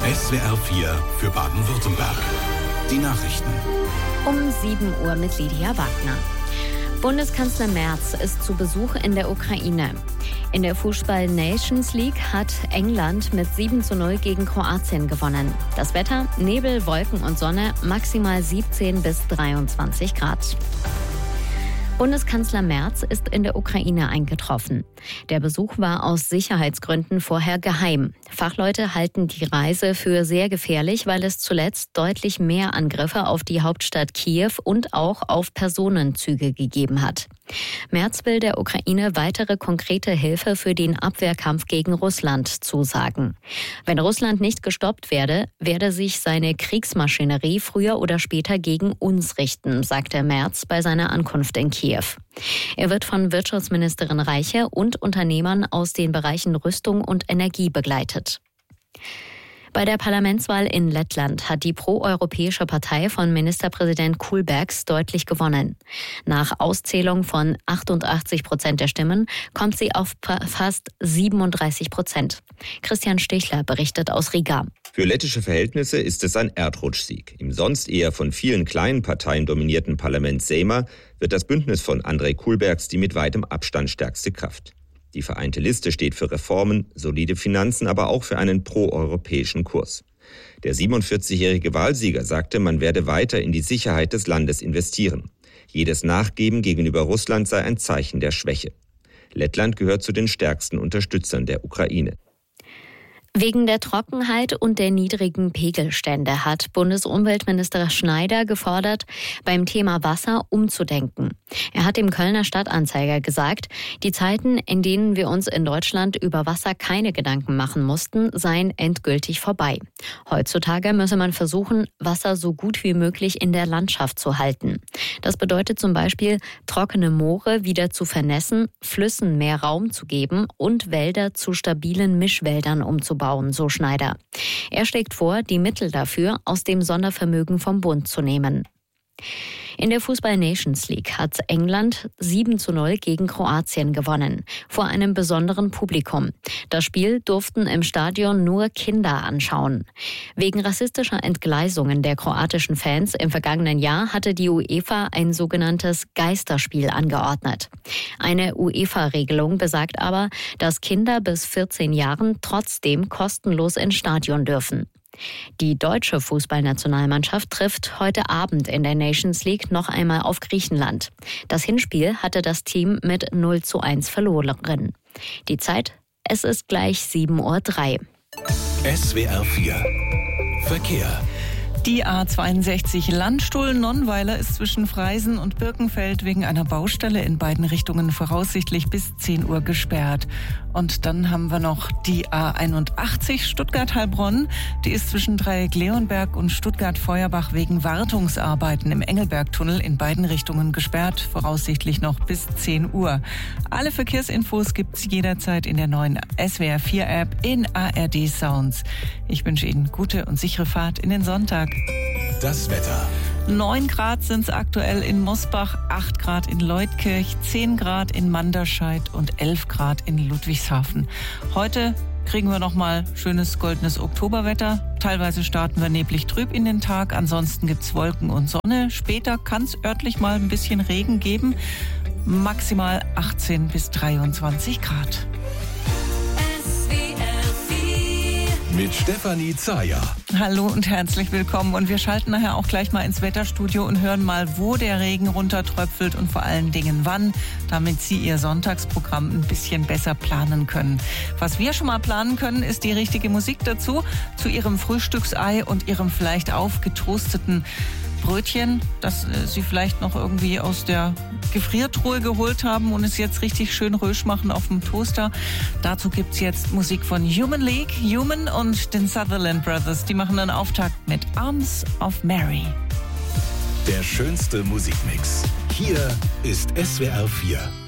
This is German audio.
SWR 4 für Baden-Württemberg. Die Nachrichten. Um 7 Uhr mit Lydia Wagner. Bundeskanzler Merz ist zu Besuch in der Ukraine. In der Fußball-Nations League hat England mit 7:0 gegen Kroatien gewonnen. Das Wetter: Nebel, Wolken und Sonne, maximal 17 bis 23 Grad. Bundeskanzler Merz ist in der Ukraine eingetroffen. Der Besuch war aus Sicherheitsgründen vorher geheim. Fachleute halten die Reise für sehr gefährlich, weil es zuletzt deutlich mehr Angriffe auf die Hauptstadt Kiew und auch auf Personenzüge gegeben hat. Merz will der Ukraine weitere konkrete Hilfe für den Abwehrkampf gegen Russland zusagen. Wenn Russland nicht gestoppt werde sich seine Kriegsmaschinerie früher oder später gegen uns richten, sagte Merz bei seiner Ankunft in Kiew. Er wird von Wirtschaftsministerin Reiche und Unternehmern aus den Bereichen Rüstung und Energie begleitet. Bei der Parlamentswahl in Lettland hat die proeuropäische Partei von Ministerpräsident Kulbergs deutlich gewonnen. Nach Auszählung von 88% der Stimmen kommt sie auf fast 37%. Christian Stichler berichtet aus Riga. Für lettische Verhältnisse ist es ein Erdrutschsieg. Im sonst eher von vielen kleinen Parteien dominierten Parlament Seima wird das Bündnis von Andrej Kulbergs die mit weitem Abstand stärkste Kraft. Die vereinte Liste steht für Reformen, solide Finanzen, aber auch für einen proeuropäischen Kurs. Der 47-jährige Wahlsieger sagte, man werde weiter in die Sicherheit des Landes investieren. Jedes Nachgeben gegenüber Russland sei ein Zeichen der Schwäche. Lettland gehört zu den stärksten Unterstützern der Ukraine. Wegen der Trockenheit und der niedrigen Pegelstände hat Bundesumweltminister Schneider gefordert, beim Thema Wasser umzudenken. Er hat dem Kölner Stadtanzeiger gesagt, die Zeiten, in denen wir uns in Deutschland über Wasser keine Gedanken machen mussten, seien endgültig vorbei. Heutzutage müsse man versuchen, Wasser so gut wie möglich in der Landschaft zu halten. Das bedeutet zum Beispiel, trockene Moore wieder zu vernässen, Flüssen mehr Raum zu geben und Wälder zu stabilen Mischwäldern umzubauen, so Schneider. Er schlägt vor, die Mittel dafür aus dem Sondervermögen vom Bund zu nehmen. In der Fußball-Nations League hat England 7:0 gegen Kroatien gewonnen, vor einem besonderen Publikum. Das Spiel durften im Stadion nur Kinder anschauen. Wegen rassistischer Entgleisungen der kroatischen Fans im vergangenen Jahr hatte die UEFA ein sogenanntes Geisterspiel angeordnet. Eine UEFA-Regelung besagt aber, dass Kinder bis 14 Jahren trotzdem kostenlos ins Stadion dürfen. Die deutsche Fußballnationalmannschaft trifft heute Abend in der Nations League noch einmal auf Griechenland. Das Hinspiel hatte das Team mit 0:1 verloren. Die Zeit: es ist gleich 7:03 Uhr. SWR 4 Verkehr. Die A62 Landstuhl-Nonnweiler ist zwischen Freisen und Birkenfeld wegen einer Baustelle in beiden Richtungen voraussichtlich bis 10 Uhr gesperrt. Und dann haben wir noch die A81 Stuttgart-Heilbronn. Die ist zwischen Dreieck-Leonberg und Stuttgart-Feuerbach wegen Wartungsarbeiten im Engelbergtunnel in beiden Richtungen gesperrt, voraussichtlich noch bis 10 Uhr. Alle Verkehrsinfos gibt's jederzeit in der neuen SWR 4 App in ARD Sounds. Ich wünsche Ihnen gute und sichere Fahrt in den Sonntag. Das Wetter. 9 Grad sind es aktuell in Mosbach, 8 Grad in Leutkirch, 10 Grad in Manderscheid und 11 Grad in Ludwigshafen. Heute kriegen wir nochmal schönes goldenes Oktoberwetter. Teilweise starten wir neblig trüb in den Tag, ansonsten gibt's Wolken und Sonne. Später kann es örtlich mal ein bisschen Regen geben, maximal 18 bis 23 Grad. Mit Stefanie Zayer. Hallo und herzlich willkommen. Und wir schalten nachher auch gleich mal ins Wetterstudio und hören mal, wo der Regen runtertröpfelt und vor allen Dingen wann, damit Sie Ihr Sonntagsprogramm ein bisschen besser planen können. Was wir schon mal planen können, ist die richtige Musik dazu, zu Ihrem Frühstücksei und Ihrem vielleicht aufgetoasteten Brötchen, das Sie vielleicht noch irgendwie aus der Gefriertruhe geholt haben und es jetzt richtig schön rösch machen auf dem Toaster. Dazu gibt's jetzt Musik von Human League, Human und den Sutherland Brothers. Die machen einen Auftakt mit Arms of Mary. Der schönste Musikmix. Hier ist SWR 4.